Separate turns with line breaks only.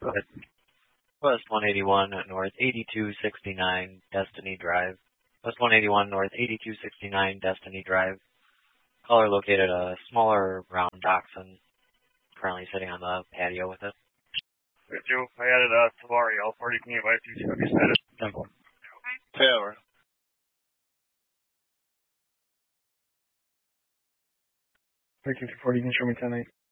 West 181 North 8269 Destiny Drive. West 181 North 8269 Destiny Drive. Caller located a smaller brown dachshund currently sitting on the patio with it.
Joe, I added Tavari, L40, can you invite PCW status?
Temple.
Taylor.
Victor 240, you can show me 10-8.